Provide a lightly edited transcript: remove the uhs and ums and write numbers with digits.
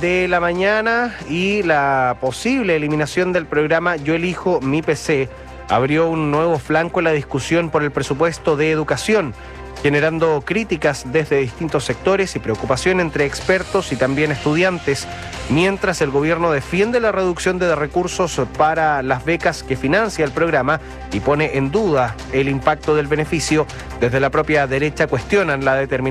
de la mañana y la posible eliminación del programa Yo elijo mi PC abrió un nuevo flanco en la discusión por el presupuesto de educación, generando críticas desde distintos sectores y preocupación entre expertos y también estudiantes, mientras el gobierno defiende la reducción de recursos para las becas que financia el programa y pone en duda el impacto del beneficio. Desde la propia derecha cuestionan la determinación